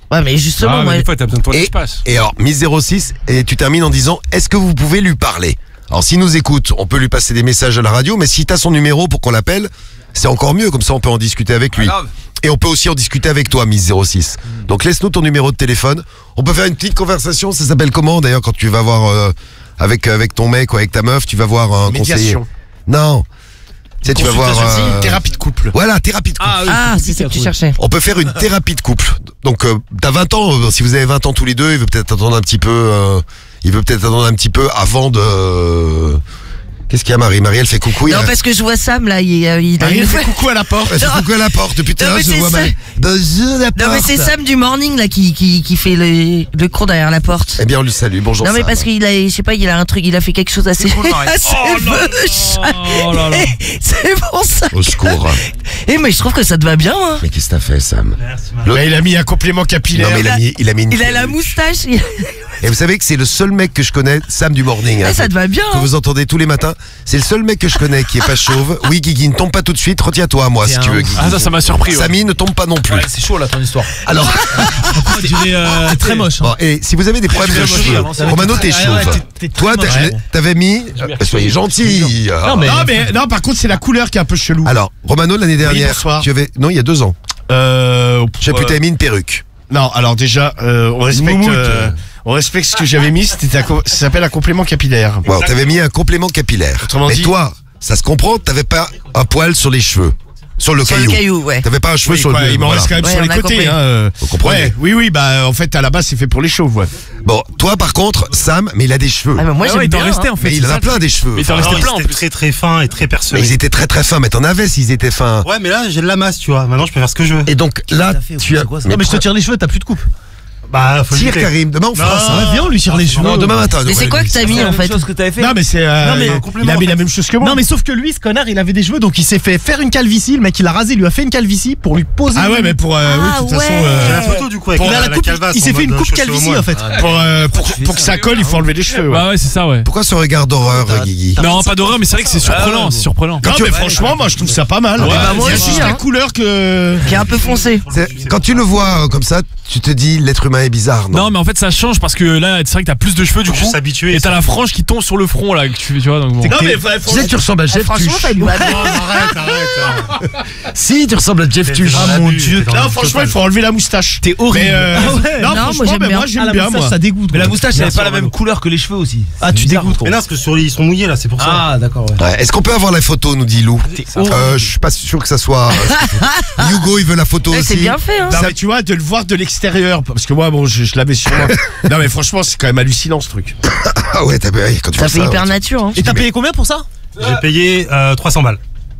Ouais, mais justement, Ah, moi. mais des fois, t'as besoin de ton Et, espace. et alors, Miss zéro six, et tu termines en disant, est-ce que vous pouvez lui parler? Alors, s'il nous écoute, on peut lui passer des messages à la radio, mais si t'as son numéro pour qu'on l'appelle, c'est encore mieux, comme ça on peut en discuter avec lui. grave. Et on peut aussi en discuter avec toi, Miss zéro six. Donc laisse-nous ton numéro de téléphone. On peut faire une petite conversation, ça s'appelle comment d'ailleurs quand tu vas voir euh, avec, avec ton mec ou avec ta meuf, tu vas voir un conseiller. Médiation. Non. Tu sais, tu vas voir... Consultation, euh, thérapie de couple. Voilà, thérapie de couple. Ah, oui, Ah, c'est c'est ça que tu compliqué à cherchais. On peut faire une thérapie de couple. Donc euh, t'as vingt ans, euh, si vous avez vingt ans tous les deux, il veut peut-être attendre un petit peu... euh, il veut peut-être attendre un petit peu avant de... euh, Qu'est-ce qu'il y a Marie? Marie, elle fait coucou. il Non, a- parce que je vois Sam là, il, euh, il a Marie, une elle fait coucou à la porte. Elle fait coucou à la porte. Depuis tout à Non, l'heure, mais je c'est vois ça. Marie. Bonjour la porte. Non, mais c'est Sam du morning là qui, qui, qui fait le, le con derrière la porte. Eh bien, on lui salue. Bonjour Non mais Sam. parce qu'il a, je sais pas, il a un truc, il a fait quelque chose assez, cool, Marie. assez moche. Oh là là. C'est pour ça. Au secours. Eh mais je trouve que ça te va bien. Hein. Mais qu'est-ce que t'as fait, Sam? Bah, il a mis un complément capillaire. Non, mais il a mis, il a mis une Il a la perruque. moustache. il- Et vous savez que c'est le seul mec que je connais, Sam du Morning. Eh, hein, ça te va bien. que Hein. vous entendez tous les matins. C'est le seul mec que je connais qui est pas chauve. Oui, Guigui, ne tombe pas tout de suite. Retiens-toi à moi, si tu veux, Guigui. Ah, ça, ça m'a surpris. ouais. Samy, ne tombe pas non plus. Ouais, c'est chaud là ton histoire. Alors, On dirait euh, très moche. bon, et si vous avez des problèmes de très moche, cheveux, hein, ça va Romano, être t'es très- chauve. ouais, t'es- t'es très Toi, moche, t'as- ouais. t'avais mis. euh, Soyez gentil. Non, mais- Non, mais non, par contre, c'est la couleur qui est un peu chelou. Alors, Romano, l'année dernière, bonsoir. tu avais. Non, il y a deux ans. Euh, Je sais plus, euh, t'avais mis une perruque. Non, alors déjà, euh, on respecte, Moumoute. euh, on respecte ce que j'avais mis. C'était un co- ça s'appelle un complément capillaire. Bon, t'avais mis un complément capillaire. Autrement Mais dit- toi, ça se comprend, t'avais pas un poil sur les cheveux. Sur le Sur le caillou. caillou, ouais. T'avais pas un cheveu Oui, sur quoi, le il m'en voilà. reste quand même Ouais, sur on les a côtés. compris. Hein, euh. Vous comprenez. Ouais, oui, oui, bah en fait à la base c'est fait pour les chauves. Ouais. Bon, toi par contre, Sam, mais il a des cheveux. Ah, mais moi Ah j'aime ouais, il doit bien. rester hein. en fait. mais il c'est en a ça. plein des cheveux. Mais il t'en Enfin, restait plein en C'était plus. très très fin et très mais percé. ils étaient très très fins, mais t'en avais s'ils étaient fins. Ouais, mais là j'ai de la masse, tu vois. Maintenant je peux faire ce que je veux. Et donc là, t'as fait, tu as. c'est quoi, ça Non, mais je te tire les cheveux, t'as plus de coupe. Bah, faut le Tire dire. Karim, demain on fera Non. ça. Ah, viens, on lui tire les cheveux. Non, demain matin. Mais c'est quoi que t'as mis en fait? chose que t'avais fait. Non mais c'est, euh, Non, mais- il a mis la même chose que moi. Non, mais sauf que lui, ce connard, il avait des cheveux, donc il s'est fait faire une calvitie. Le mec, il a rasé, il lui a fait une calvitie pour lui poser. Ah une- ouais, mais pour euh, oui, Ah de toute façon, ouais. euh, J'ai la photo du coup avec Il a la, la coupe, calvasse. il s'est en fait une mode coupe chaussée au calvitie moine. en fait. pour euh, pour, pour que ça colle, il faut enlever les cheveux. Ouais. Bah ouais, c'est ça, ouais. Pourquoi ce regard d'horreur, Guigui? Non, pas d'horreur, mais c'est vrai que c'est surprenant. C'est surprenant. Non mais franchement, moi je trouve ça pas mal. bah, moi Il y a aussi, juste hein. la couleur que. Qui est un peu foncé. C'est- Quand tu le vois euh, comme ça, tu te dis l'être humain est bizarre, non? Non, mais en fait, ça change parce que là, c'est vrai que t'as plus de cheveux du Faut juste coup. s'habituer. Et t'as la frange qui tombe sur le front là, que tu, tu vois. Donc bon. Non mais Tu sais que tu ressembles à Eh, Jeff franchement, Tuch. ça lui va bien. Arrête, arrête. Si, tu ressembles à Jeff T'es Tuch. dans Ah, mon l'abus, Dieu. t'es dans Non, le franchement, total. il faut enlever la moustache. T'es horrible. Mais euh, Ah ouais. non, Non, moi, franchement, j'aime mais bien. moi j'aime Ah, la bien moustache, moi. ça dégoûte. Mais la moustache, elle Bien avait pas sûr, la même Romano. couleur que les cheveux aussi. Ah, C'est tu bizarre, dégoûtes. je trouve. Mais non, parce que sur les- ils sont mouillés là, c'est pour ça. Ah, d'accord, ouais. Ouais, est-ce qu'on peut avoir la photo, nous dit Lou? Euh, je suis pas sûr que ça soit. euh, Hugo, il veut la photo Eh, aussi. C'est bien fait. Hein. Non, mais tu vois, de le voir de l'extérieur, parce que moi, bon, je, je l'avais sur moi. Non, mais franchement, c'est quand même hallucinant ce truc. Ah ouais, t'as ouais, quand tu Ça vois fait ça. hyper ouais. nature. Hein. Et t'as payé combien pour ça? J'ai payé euh, trois cents balles.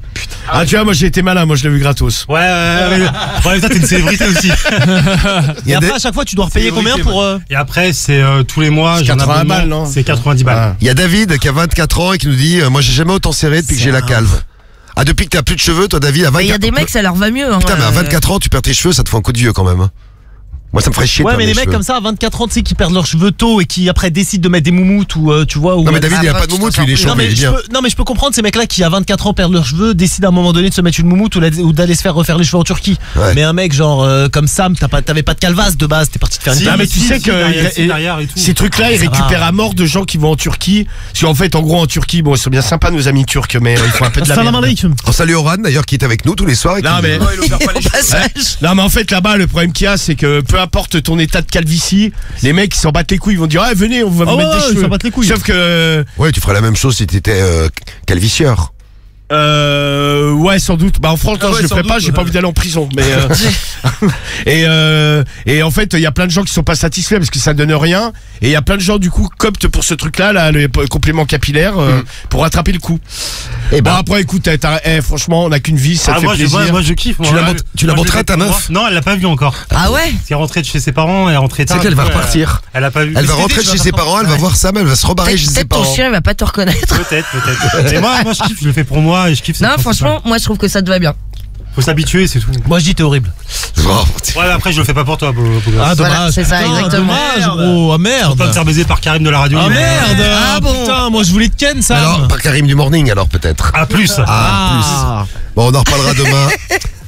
Ah, tu vois, moi j'ai été malin, moi je l'ai vu gratos. Ouais, ouais, ouais. Ouais, ouais, toi t'es une célébrité aussi. Il y Et a après, des- à chaque fois, tu dois repayer combien pour. euh, Et après, c'est euh, tous les mois, C'est j'ai un quatre-vingts abonnement. balles, non C'est quatre-vingt-dix balles. Ah. Il y a David qui a vingt-quatre ans et qui nous dit euh, moi j'ai jamais autant serré depuis que j'ai la calve. Ah, depuis que t'as plus de cheveux, toi David, à Mais il y a vingt-quatre des mecs, ça leur va mieux. Hein. Putain, mais à Euh, vingt-quatre ans, tu perds tes cheveux, ça te fait un coup de vieux quand même. hein. Moi, ça me ferait chier. de Ouais, perdre mais les mes mecs cheveux. comme ça, à vingt-quatre ans, tu sais, qui perdent leurs cheveux tôt et qui après décident de mettre des moumoutes ou euh, tu vois. Ou Non, mais David, il a Ah, pas de tu moumoute, t'en lui, il est sors non chauve, mais, il est je bien. peux, non mais je peux comprendre ces mecs-là qui à vingt-quatre ans perdent leurs cheveux, décident à un moment donné de se mettre une moumoute ou, la- ou d'aller se faire refaire les cheveux en Turquie. Ouais. Mais un mec genre euh, comme Sam, t'as pas, t'avais pas de calvasse de base, t'es parti te faire une Si, Non, mais calvasse. tu si, sais si, que derrière, il- si, derrière et tout. ces trucs-là, ils Ça va. récupèrent à mort de gens qui vont en Turquie. Parce qu'en fait, en gros, en Turquie, bon, ils sont bien sympas nos amis turcs, mais euh, ils font un peu de la Salam merde. alaikum. On salue Oran d'ailleurs qui est avec nous tous les soirs. et Non, qui- mais- Ouais, il opère pas les cheveux. Passage. Non, mais en fait, là-bas, le problème qu'il y a, c'est que peu importe ton état de calvitie, les mecs, ils s'en battent les couilles. Ils vont dire, ah, venez, on va vous Ah mettre ouais, des ouais, cheveux. ils s'en battent les couilles. Sauf que, Ouais, tu ferais la même chose si t'étais euh, calvicieur. euh, ouais, sans doute. Bah, en France, Ah non, ouais, je le sans ferai pas, doute, j'ai pas ouais. envie d'aller en prison. Mais, euh, et, euh, et en fait, il y a plein de gens qui sont pas satisfaits parce que ça donne rien. Et il y a plein de gens, du coup, optent pour ce truc-là, là, le complément capillaire, euh, pour rattraper le coup. Et Bon, ben, après, écoute, t'as- t'as- eh, franchement, on a qu'une vie, ça Ah, te fait moi, je, plaisir. moi, moi, je kiffe. Tu moi. l'as mont- tu l'as Moi, je montré l'ai à ta fait pour meuf moi. Non, elle l'a pas vu encore. Ah ouais. Elle est rentrée de chez ses parents, elle est rentrée tard. c'est qu'elle du va coup, repartir. Elle a pas vu. Elle va Mais rentrer c'était chez ses déjà parents, elle va voir Sam, elle va se rebarrer chez Peut-être ses peut-être ton parents. chien, il va pas te reconnaître. Peut-être, peut-être. Mais moi, moi, je kiffe, je le fais pour moi et je kiffe. c'est Non, le principal. franchement, moi je trouve que ça te va bien. Faut s'habituer, c'est tout. Moi je dis t'es horrible. Oh, Ouais, mais après, je le fais pas pour toi, beau, beau gosse. Ah Voilà, dommage. c'est ça, Putain, exactement. Dommage gros. Ah Faut merde. pas me faire baiser par Karim de la radio. Ah merde. Ah bon. Putain, moi je voulais te ken ça. Alors, par Karim du Morning alors peut-être. Ah, plus. Ah, plus. Bon, on en reparlera demain.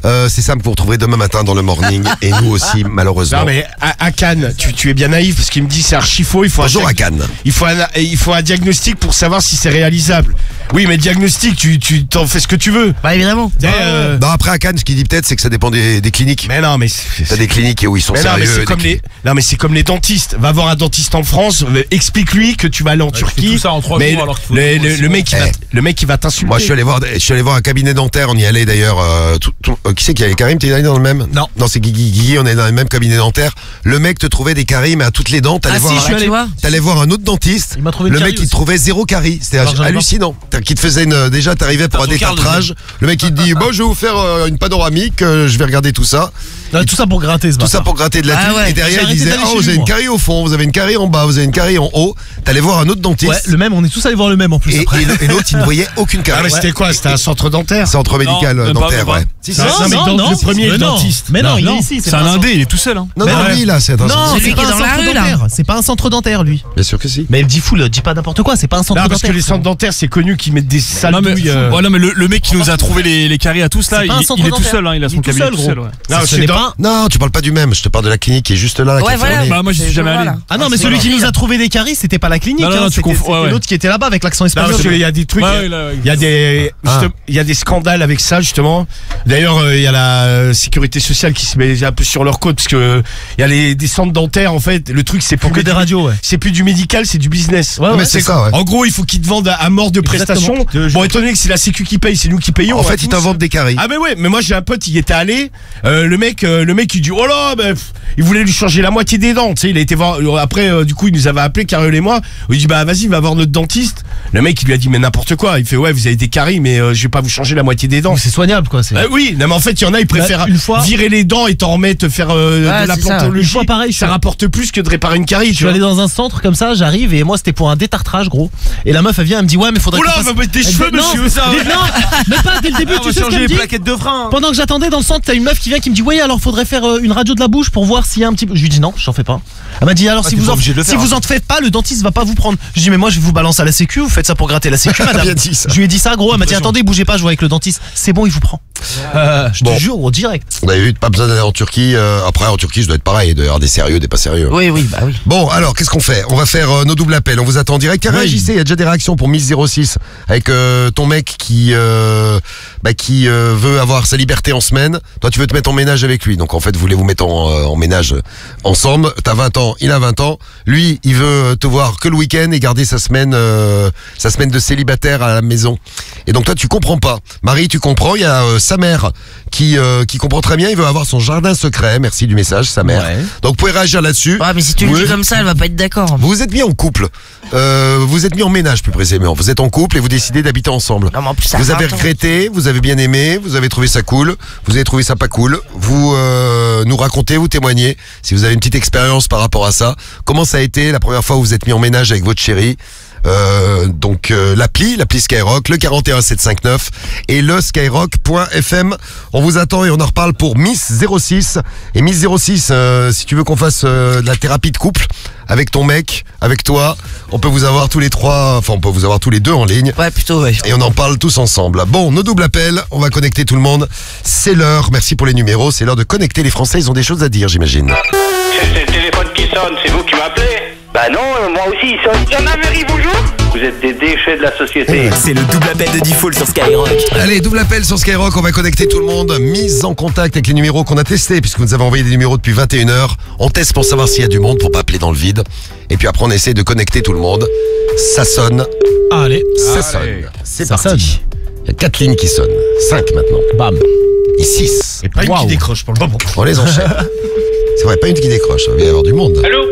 Euh, c'est Sam que vous retrouverez demain matin dans le morning et nous aussi malheureusement. Non mais à, à Cannes, tu, tu es bien naïf parce qu'il me dit c'est archi faux. Il faut Bonjour un, à Cannes. Il faut un, il faut un diagnostic pour savoir si c'est réalisable. Oui, mais diagnostic, tu tu t'en fais ce que tu veux. Bah évidemment. Eh, euh, Non, après à Cannes, ce qu'il dit peut-être, c'est que ça dépend des, des cliniques. Mais non, mais c'est- T'as des cliniques où ils sont mais non, mais sérieux. c'est des comme cliniques- les, non mais c'est comme les dentistes. Va voir un dentiste en France, euh, explique-lui que tu vas aller en Turquie. tout ça en trois mais jours alors qu'il faut le, trois le, six le mois. mec qui va, Eh. le mec qui va t'insulter. Moi, je suis allé voir, je suis allé voir un cabinet dentaire. On y allait d'ailleurs. Euh, tout- tout- euh, qui c'est qui allait Karim, t'es allé dans le même Non. Non, c'est Guigui. Guigui, on est dans le même cabinet dentaire. Le mec te trouvait des caries, mais à toutes les dents. T'allais Ah voir, si, je suis tu allé. vois. t'allais voir un autre dentiste. Il m'a trouvé une Le carie mec, il aussi. te trouvait zéro carie. C'était Alors, j'en ai hallucinant. T'as- Qui te faisait une, déjà, t'arrivais pour un ton quart de détartrage. Le mec, il te dit, bon, je vais vous faire euh, une panoramique. euh, je vais regarder tout ça. Non, tout ça pour gratter ce Tout bâtard. ça pour gratter de la Ah thune. ouais. Et derrière, J'ai il arrêté disait, d'aller oh, chez vous lui, avez une moi. carie au fond, vous avez une carie en bas, vous avez une carie en haut. T'allais voir un autre dentiste. Ouais, le même, on est tous allés voir le même en plus. Et, après. et le- et l'autre, il ne voyait aucune Ah, carie. mais c'était quoi? C'était un centre dentaire. Centre médical Non, euh, même pas, dentaire, même pas. ouais. Si, si. Non, mais dans- le premier, mais le non. dentiste. Mais non, Non, il non. est ici. C'est pas un centre- indé, il est tout seul. Hein. Non, Mais non, ouais. lui, là, c'est un Non, centre- Celui c'est qui pas est un dans la centre rue, là. dentaire. C'est pas un centre dentaire, lui. Bien sûr que si. Mais dis fou, dis pas n'importe quoi. C'est pas un centre Non, parce dentaire. que les centres dentaires, c'est connu qu'ils mettent des sales Non mais, douilles. euh. voilà, mais le, le mec qui nous a trouvé les, les caries à tous là, C'est il, pas un il centre est tout dentaire. seul, hein, il a Il son est tout cabinet seul, tout gros. seul. Ouais. Non, Ce c'est n'est dans- pas. Non, tu parles pas du même. Je te parle de la clinique qui est juste là. qui Ouais, a voilà. fermé. Bah moi j'y suis C'est- jamais allé. voilà. Ah non, mais c'est celui bon. qui nous a trouvé des caries, c'était pas la clinique. Non, non, hein, non, tu c'était confonds, ouais, c'était ouais. l'autre qui était là-bas avec l'accent Non, espagnol. parce qu'il y a des trucs. Ouais, euh, ouais, là, ouais. Il y a des, Ah. justement, il y a des scandales avec ça justement. D'ailleurs, euh, il y a la euh, sécurité sociale qui se met un peu sur leur côte parce que il y a les des centres dentaires en fait. Le truc c'est Pour plus que des du- radios, ouais. C'est plus du médical, c'est du business. Ouais, ouais, mais c'est ça, ouais. En gros, il faut qu'ils te vendent à, à mort de prestations. Exactement. Bon, étant donné que c'est la Sécu qui paye, c'est nous qui payons. En on fait, va ils tous- t'inventent des caries. Ah mais ouais, mais moi j'ai un pote, il était allé, euh, le mec, euh, le mec il dit oh là, ben, pff, il voulait lui changer la moitié des dents, tu sais, il a été voir, euh, après euh, du coup il nous avait appelé, Cariol et moi, il dit bah vas-y va voir notre dentiste, le mec il lui a dit mais n'importe quoi, il fait ouais vous avez des caries mais euh, je vais pas vous changer la moitié des dents. Donc c'est soignable, quoi. c'est- Bah oui, non mais en fait il y en a ils préfèrent Bah, une fois- virer les dents et t'en remettre faire euh, Ouais, de la c'est ça. plantologie. Une fois, pareil, je ça suis- rapporte plus que de réparer une carie. Je Tu suis vois. allé dans un centre comme ça, j'arrive et moi c'était pour un détartrage gros. Et la meuf elle vient, elle me dit ouais mais faudrait Oula, qu'on on fasse- va mettre des Elle cheveux dit, non, monsieur. Ça, dès- non, même pas dès le début, Ah, on tu va sais ce changer qu'elle me les dit. plaquettes de frein. Pendant que j'attendais dans le centre, t'as une meuf qui vient qui me dit ouais alors faudrait faire euh, une radio de la bouche pour voir s'il y a un petit peu. Je lui dis non, j'en fais pas. Elle m'a dit alors Ah, si t'es vous pas en obligé de le si faire, vous en faites pas, le dentiste va pas vous prendre. Je dis mais moi je vous balance à la sécu, vous faites ça pour gratter la sécu madame. Bien dit, ça. Je lui ai dit ça gros, elle m'a dit attendez bougez pas, je vois avec le dentiste. C'est bon, il vous prend. Euh, je Bon. te jure au direct. Vous avez vu, pas besoin d'aller en Turquie. euh, après, en Turquie, je dois être pareil. Il doit y avoir des sérieux, des pas sérieux. Oui, oui, bah oui. Bon, alors, qu'est-ce qu'on fait? On va faire euh, nos doubles appels. On vous attend en direct. Réagissez, il y a déjà des réactions pour Miss zéro six avec euh, ton mec qui euh, bah, qui euh, veut avoir sa liberté en semaine. Toi, tu veux te mettre en ménage avec lui. Donc, en fait, vous voulez vous mettre en, euh, en ménage ensemble. T'as vingt ans, il a vingt ans. Lui, il veut te voir que le week-end et garder sa semaine euh, sa semaine de célibataire à la maison. Et donc, toi, tu comprends pas. Marie, tu comprends. Il y a euh, sa mère qui euh, qui comprend très bien. Il veut avoir son jardin secret. Merci du message, sa mère. Ouais. Donc, vous pouvez réagir là-dessus. Ouais, mais si tu le Oui. dis comme ça, elle va pas être d'accord. Vous vous êtes mis en couple, euh, vous êtes mis en ménage plus précisément. Vous êtes en couple et vous décidez d'habiter ensemble. Non, mais en plus, ça Vous avez vingt ans. regretté, vous avez bien aimé, vous avez trouvé ça cool, vous avez trouvé ça pas cool. Vous euh, nous racontez, vous témoignez. Si vous avez une petite expérience par rapport à ça, comment ça a été la première fois où vous êtes mis en ménage avec votre chérie? Euh, donc euh, l'appli, l'appli Skyrock, le quarante et un sept cent cinquante-neuf et le skyrock point f m. On vous attend et on en reparle pour Miss zéro six. Et Miss zéro six, euh, si tu veux qu'on fasse euh, de la thérapie de couple avec ton mec, avec toi, on peut vous avoir tous les trois, enfin on peut vous avoir tous les deux en ligne. Ouais, plutôt, ouais. Et on en parle tous ensemble. Bon, nos doubles appels, on va connecter tout le monde. C'est l'heure, merci pour les numéros, c'est l'heure de connecter les Français, ils ont des choses à dire j'imagine. C'est le téléphone qui sonne, c'est vous qui m'appelez? Bah non, euh, moi aussi il sonne. Jean-Améry, bonjour. Vous êtes des déchets de la société. C'est le double appel de Default sur Skyrock. Allez, double appel sur Skyrock, on va connecter tout le monde. Mise en contact avec les numéros qu'on a testés, puisque vous nous avez envoyé des numéros depuis vingt et une heures. On teste pour savoir s'il y a du monde, pour pas appeler dans le vide. Et puis après, on essaie de connecter tout le monde. Ça sonne, Ah, allez. ça Allez. sonne. C'est Ça parti. Il y a quatre lignes qui sonnent. Cinq maintenant. Bam. Et six. Et pas une Waouh. qui décroche pour le moment. On les enchaîne. C'est vrai, pas une qui décroche, il va y avoir du monde. Allô?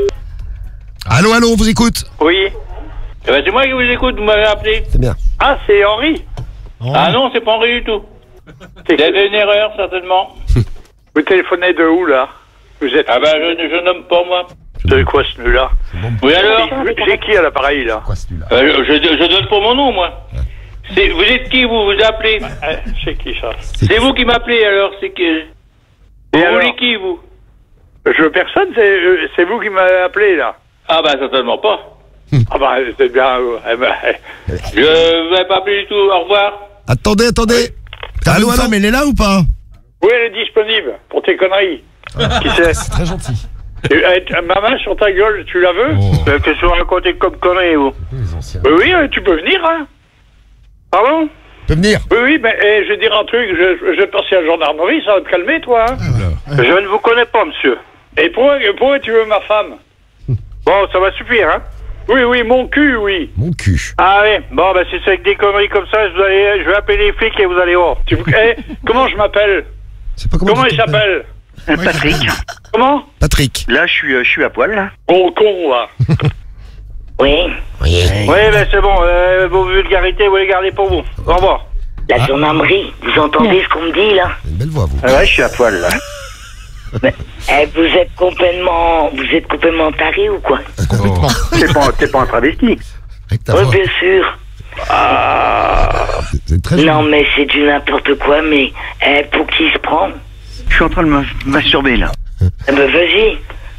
Allô, allô, on vous écoute. Oui. Eh ben, c'est moi qui vous écoute, vous m'avez appelé. C'est bien. Ah, c'est Henri. Ah non, c'est pas Henri du tout. Il y avait une erreur, certainement. Vous téléphonez de où, là? Vous êtes... Ah ben, je, je nomme pas, moi. C'est quoi, celui-là? Oui, alors? J'ai qui à l'appareil, là? Quoi celui-là? Euh, je, je donne pas mon nom, moi. C'est, vous êtes qui, vous? Vous appelez? C'est qui, ça? C'est vous qui m'appelez, alors? C'est qui? Vous voulez qui, vous? Je veux personne, c'est, euh, c'est vous qui m'avez appelé, là. Ah ben, certainement pas. Ah ben, c'est bien. euh, eh ben, je vais pas appeler du tout. Au revoir. Attendez, attendez. Ta Allô, bonne allô. femme, elle est là ou pas? Oui, elle est disponible pour tes conneries. Qui c'est? C'est très gentil. Et, euh, ma main sur ta gueule, tu la veux? Oh. euh, Qu'est-ce que vous racontez comme conneries, vous? Oui, oui, euh, tu peux venir, hein. Pardon? Tu peux venir? Oui, oui, mais eh, je vais dire un truc, je, je vais passer à la gendarmerie, ça va te calmer, toi, hein. Je ne vous connais pas, monsieur. Et pourquoi, pourquoi tu veux ma femme? Bon, ça va suffire, hein. Oui, oui, mon cul, oui. Mon cul. Ah oui, bon, bah si c'est avec des conneries comme ça, je, vous allez, je vais appeler les flics et vous allez voir. Tu, eh, comment je m'appelle? C'est pas comment, Comment tu il t'appelles? s'appelle? Patrick. Comment? Patrick. Là, je suis, euh, je suis à poil, là. Gros con, là. Oui. Oui. Oui, ben c'est bon, euh, vos vulgarités, vous les gardez pour vous. Au revoir. La gendarmerie, vous entendez ce qu'on me dit, là? Une belle voix, vous. Ah ouais, je suis à poil, là. Mais, eh, vous êtes complètement... Vous êtes complètement taré ou quoi? Complètement. T'es pas, t'es pas un travesti? Avec ta Oui, voix. bien sûr. Ah... C'est très Non, mais c'est du n'importe quoi, mais... Eh, pour qui il se prend? Je suis en train de me masturber, là. Eh ben, vas-y.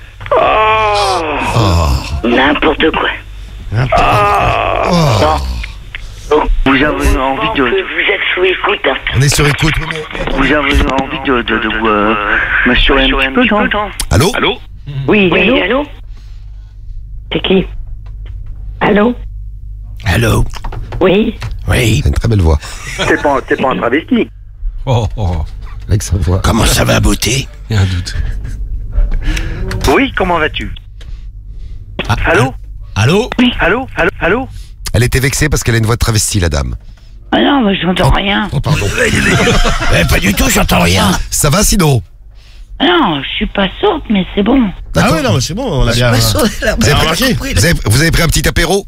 Oh, n'importe quoi. Oh. Non. Oh, vous avez envie de... Vous êtes sous écoute, hein. On est sur écoute. Vous avez envie de, de, de vous euh, masturber un petit peu, non? Allô? Allô? Oui, Oui, allô? allô? C'est qui? Allô? Allô? Oui? Oui. C'est une très belle voix. T'es pas, t'es pas un travesti. Oh, oh. Avec sa voix. Comment ça va, beauté? Il y a un doute. Oui, comment vas-tu? Ah, Allô? Allô? Oui. Allô? Allô? Allô? Elle était vexée parce qu'elle a une voix de travesti, la dame. Ah non, moi j'entends rien. Oh, pardon. Eh, pas du tout, j'entends rien. Ça va sinon? Ah non, je suis pas sourde, mais c'est bon. Ah ouais, non, mais c'est bon, on a bien... Pas sûr, là, Vous avez, on a pris, compris, là. vous, avez, vous avez pris un petit apéro?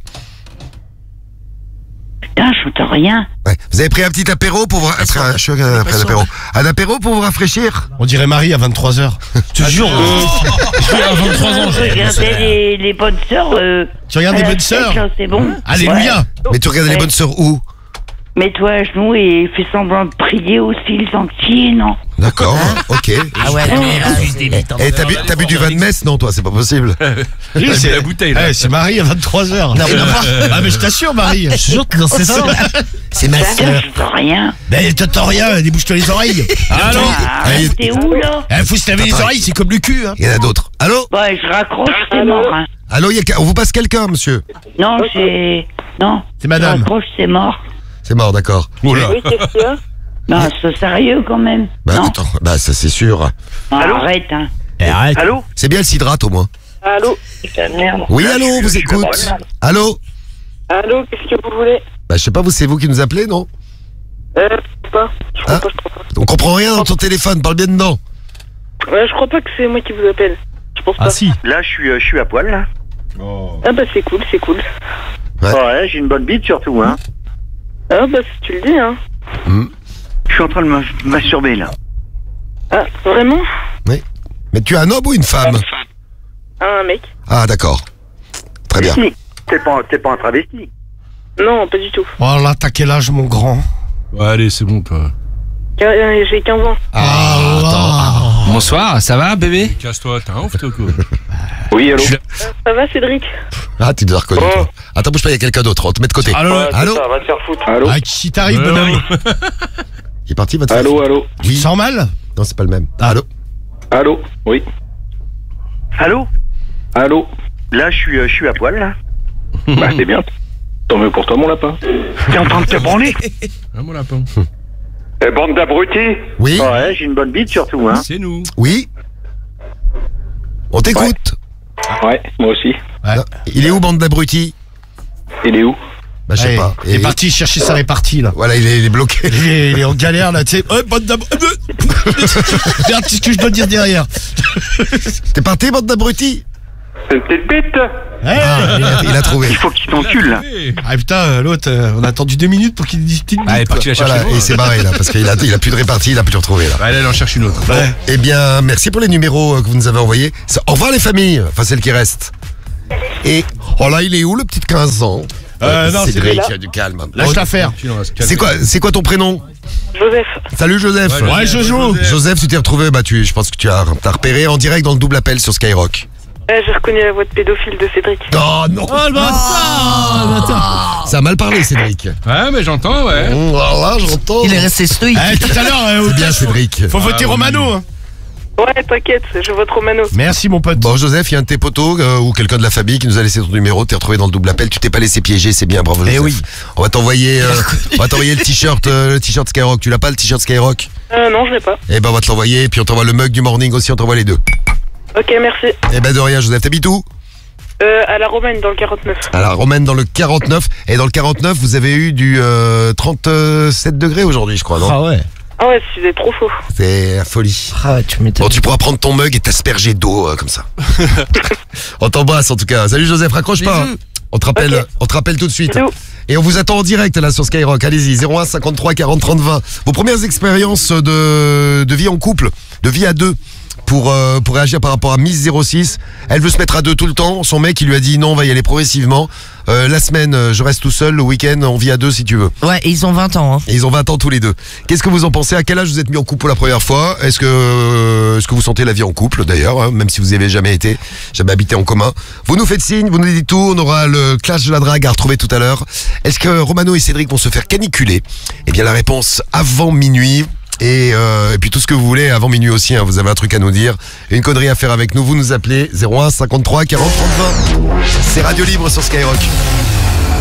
Putain, j'entends rien. Ouais. Vous avez pris un petit apéro pour vous... Après, un, je suis un, après un apéro. Un apéro pour vous rafraîchir? On dirait Marie à vingt-trois heures. Je te jure. À vingt-trois ans. Je regardais les, les bonnes sœurs. Euh, Tu regardes à les la bonnes fête, sœurs? là, c'est bon. Alléluia. Mais tu regardais les Ouais. bonnes sœurs où? Mets-toi à genoux et fais semblant de prier aussi les entiers, non? D'accord, ok. Ah ouais, non, là, c'est- Et t'as bu, t'as bu du vin de messe? Non, toi, c'est pas possible. Oui, c'est la bouteille. Eh, c'est Marie à vingt-trois heures. Non, mais non. Ah, mais je t'assure, Marie. Je te jure que c'est ça. C'est ma Putain, sœur. j'entends rien. Ben, t'entends rien, débouche-toi les oreilles. Allô? Ah, t'es où, là? Eh, faut se laver les oreilles, c'est comme le cul, hein. Il y en a d'autres. Allô? Ouais, je raccroche, c'est mort, hein. Allô, il y a... on vous passe quelqu'un, monsieur? Non, c'est... Non. C'est madame. Je raccroche, c'est mort. C'est mort, d'accord. Oula. Oui, qu'est-ce qu'il y a? Non, c'est sérieux, quand même. Bah, non. attends, bah, ça c'est sûr. Non, arrête, hein. Eh, arrête. Allô? C'est bien, elle s'hydrate au moins. Allô? Putain, merde. Oui, allô, vous écoute. Allô? Allô, qu'est-ce que vous voulez? Bah, je sais pas, vous, c'est vous qui nous appelez, non? Euh, je crois pas. Je crois Hein? pas, je crois pas. On comprend rien dans ton téléphone, parle bien dedans. Ouais, je crois pas que c'est moi qui vous appelle. Je pense Ah, pas. si. Là, je suis, euh, je suis à poil, là. Ah bah c'est cool, c'est cool. Ouais. Ouais, j'ai une bonne bite surtout, hein. Ah bah si tu le dis, hein. Hmm. Je suis en train de me masturber, là. Ah, vraiment? Oui. Mais tu es un homme ou une femme? Ah, un mec? Ah, d'accord. Très bien. Si, t'es pas, t'es pas un travesti. Non, pas du tout. Oh là, t'as quel âge, mon grand? Ouais, allez, c'est bon, toi. Euh, J'ai quinze ans. Ah, attends. Bonsoir, ça va, bébé? Casse-toi, t'es un ouf, toi, quoi. Oui, allô? Euh, ça va, Cédric? Ah, tu dois reconnu, toi. Attends, bouge pas, il y a quelqu'un d'autre. On te met de côté. Allô? Allô? Ça va te faire foutre. Allô? Ah, si t'arrives, Ouais, bonhomme. ouais. Il est parti, votre Allô, allô? Tu te sens mal? Non, c'est pas le même. Ah. Allô? Allô? Oui. Allô? Allô? Là, je suis, euh, je suis à poil, là. Bah, c'est bien. Tant mieux pour toi, mon lapin. T'es en train de te branler? Ah, mon lapin. Eh, bande d'abrutis! Oui? Ouais, j'ai une bonne bite surtout, hein. C'est nous. Oui? On t'écoute. Ouais, moi aussi. Ouais. Non, il est où, bande d'abrutis? Il est où? Bah, je sais Allez, pas. Il est parti chercher sa répartie, là. Voilà, il est, il est bloqué. Il est, il est en galère, là, tu sais. Oh, bande d'ab- Regarde ce que je dois dire derrière. T'es parti, bande d'abrutis? C'est une petite bite! Ah, il, a, il a trouvé. Il faut qu'il t'encule, là. Ah putain, euh, l'autre, euh, on a attendu deux minutes pour qu'il dise petite bite. Ah, elle est partie la chercher. Voilà, et il s'est barré, là, parce qu'il a, il a plus de répartie, il a plus de retrouver, là. Bah, allez, elle en cherche une autre. Ouais. Eh bien, merci pour les numéros euh, que vous nous avez envoyés. Ça- Au revoir les familles, enfin celles qui restent. Et, oh là, il est où le petit de quinze ans? Euh, non, c'est Cédric, lui. du calme. Lâche l'affaire. C'est quoi, c'est quoi ton prénom? Joseph. Salut Joseph. Ouais, Jojo. Joseph, tu t'es retrouvé, bah tu, je pense que tu as, t'as repéré en direct dans le double appel sur Skyrock. Ouais, j'ai reconnu la voix de pédophile de Cédric. Oh non. Oh le bâtard, le bâtard. Ça a mal parlé, Cédric. Ouais, mais j'entends, ouais. Mmh, voilà, j'entends. Il est resté stoïque. Eh, tout à l'heure, euh, C'est bien, Cédric. faut voter Ah, Romano. Hein. Ouais, t'inquiète, je vote Romano. Merci, mon pote. Bon, Joseph, il y a un de tes potos euh, ou quelqu'un de la famille qui nous a laissé ton numéro. T'es retrouvé dans le double appel. Tu t'es pas laissé piéger, c'est bien, bravo. Eh Joseph. oui. On va t'envoyer, euh, on va t'envoyer le t-shirt, euh, le t-shirt Skyrock. Tu l'as pas le t-shirt Skyrock? Euh, non, je l'ai pas. Eh ben, on va te l'envoyer. Puis on t'envoie le mug du morning aussi. On t'envoie les deux. Ok, merci. Eh ben, de rien, Joseph. T'habites où? Euh, à la Romaine, dans le quarante-neuf. À la Romaine dans le quarante-neuf. Et dans le quarante-neuf, vous avez eu du euh, trente-sept degrés aujourd'hui, je crois, non? Ah ouais. Ah ouais, c'est trop faux. C'est la folie. Ah ouais, tu m'étonnes. Bon, tu pourras prendre ton mug et t'asperger d'eau euh, comme ça. On t'embrasse en tout cas. Salut Joseph, raccroche pas. Bisous. On te rappelle, Ok. on te rappelle tout de suite. Bisous. Et on vous attend en direct là sur Skyrock. Allez-y, zéro un cinquante-trois quarante trente vingt. Vos premières expériences de, de vie en couple, de vie à deux. Pour, euh, pour réagir par rapport à Miss zéro six. Elle veut se mettre à deux tout le temps. Son mec, il lui a dit non, on va y aller progressivement. Euh, la semaine, euh, je reste tout seul. Le week-end, on vit à deux si tu veux. Ouais, et ils ont vingt ans. Hein. Et ils ont vingt ans tous les deux. Qu'est-ce que vous en pensez? À quel âge vous êtes mis en couple pour la première fois? Est-ce que, euh, est-ce que vous sentez la vie en couple d'ailleurs, hein, même si vous n'y avez jamais été, jamais habité en commun? Vous nous faites signe, vous nous dites tout. On aura le clash de la drague à retrouver tout à l'heure. Est-ce que Romano et Cédric vont se faire caniculer? Eh bien la réponse avant minuit. Et, euh, et puis tout ce que vous voulez avant minuit aussi, hein, vous avez un truc à nous dire, une connerie à faire avec nous, vous nous appelez zéro un cinquante-trois quarante trente vingt. C'est Radio Libre sur Skyrock.